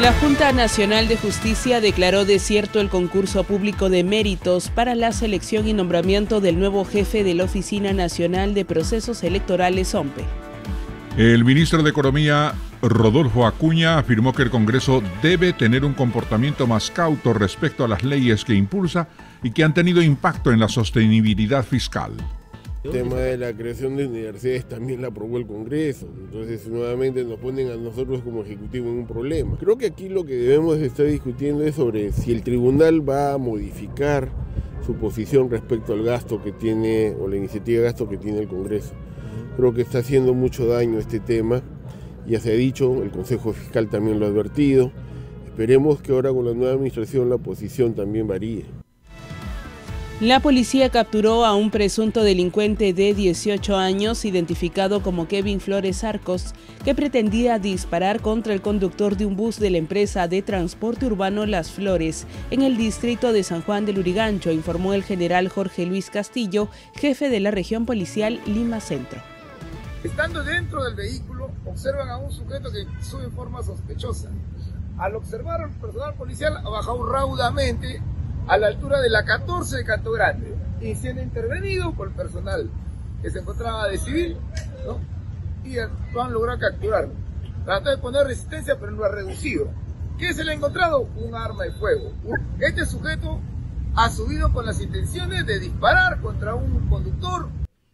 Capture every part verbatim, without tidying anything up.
La Junta Nacional de Justicia declaró desierto el concurso público de méritos para la selección y nombramiento del nuevo jefe de la Oficina Nacional de Procesos Electorales, O M P E. El ministro de Economía, Rodolfo Acuña, afirmó que el Congreso debe tener un comportamiento más cauto respecto a las leyes que impulsa y que han tenido impacto en la sostenibilidad fiscal. El tema de la creación de universidades también la aprobó el Congreso, entonces nuevamente nos ponen a nosotros como Ejecutivo en un problema. Creo que aquí lo que debemos estar discutiendo es sobre si el tribunal va a modificar su posición respecto al gasto que tiene, o la iniciativa de gasto que tiene el Congreso. Creo que está haciendo mucho daño este tema, ya se ha dicho, el Consejo Fiscal también lo ha advertido. Esperemos que ahora con la nueva administración la posición también varíe. La policía capturó a un presunto delincuente de dieciocho años, identificado como Kevin Flores Arcos, que pretendía disparar contra el conductor de un bus de la empresa de transporte urbano Las Flores, en el distrito de San Juan del Lurigancho, informó el general Jorge Luis Castillo, jefe de la región policial Lima Centro. Estando dentro del vehículo, observan a un sujeto que sube en forma sospechosa. Al observar al personal policial, ha bajado raudamente a la altura de la catorce de Canto Grande, y siendo intervenido por el personal que se encontraba de civil, ¿no? Y lo han logrado capturar. Trató de poner resistencia, pero lo ha reducido. ¿Qué se le ha encontrado? Un arma de fuego. Este sujeto ha subido con las intenciones de disparar contra un conductor.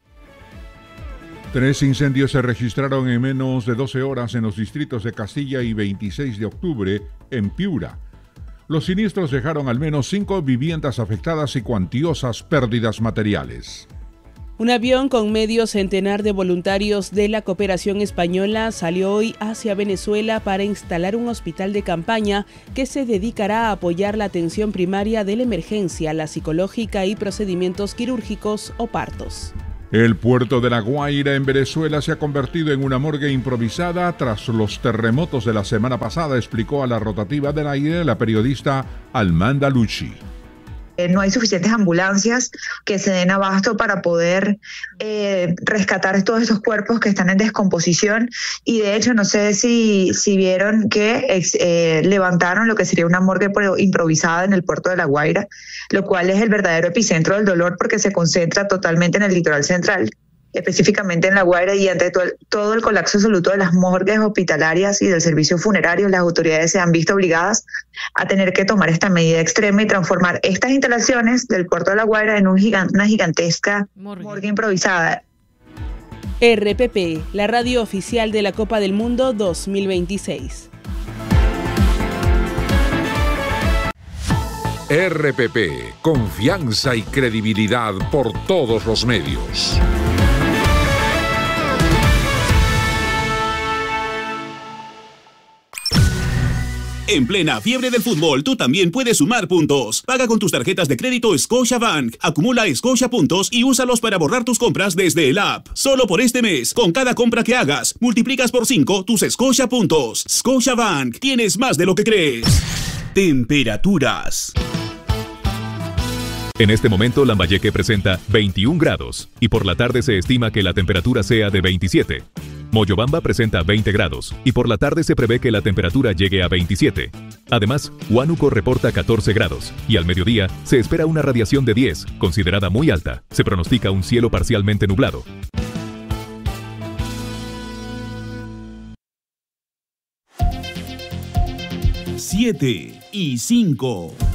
Tres incendios se registraron en menos de doce horas en los distritos de Castilla y veintiséis de octubre en Piura. Los siniestros dejaron al menos cinco viviendas afectadas y cuantiosas pérdidas materiales. Un avión con medio centenar de voluntarios de la cooperación española salió hoy hacia Venezuela para instalar un hospital de campaña que se dedicará a apoyar la atención primaria de la emergencia, la psicológica y procedimientos quirúrgicos o partos. El puerto de La Guaira en Venezuela se ha convertido en una morgue improvisada tras los terremotos de la semana pasada, explicó a la rotativa del aire la periodista Almanda Lucci. No hay suficientes ambulancias que se den abasto para poder eh, rescatar todos esos cuerpos que están en descomposición, y de hecho no sé si, si vieron que eh, levantaron lo que sería una morgue improvisada en el puerto de La Guaira, lo cual es el verdadero epicentro del dolor porque se concentra totalmente en el litoral central, específicamente en La Guaira, y ante todo, todo el colapso absoluto de las morgues hospitalarias y del servicio funerario, las autoridades se han visto obligadas a tener que tomar esta medida extrema y transformar estas instalaciones del puerto de La Guaira en un gigant, una gigantesca morgue. morgue improvisada. R P P, la radio oficial de la Copa del Mundo dos mil veintiséis. R P P, confianza y credibilidad por todos los medios. En plena fiebre del fútbol, tú también puedes sumar puntos. Paga con tus tarjetas de crédito Scotiabank, acumula Scotia puntos y úsalos para borrar tus compras desde el app. Solo por este mes, con cada compra que hagas, multiplicas por cinco tus Scotia puntos. Scotiabank, tienes más de lo que crees. Temperaturas. En este momento, Lambayeque presenta veintiún grados y por la tarde se estima que la temperatura sea de veintisiete. Moyobamba presenta veinte grados y por la tarde se prevé que la temperatura llegue a veintisiete. Además, Huánuco reporta catorce grados y al mediodía se espera una radiación de diez, considerada muy alta. Se pronostica un cielo parcialmente nublado. siete y cinco.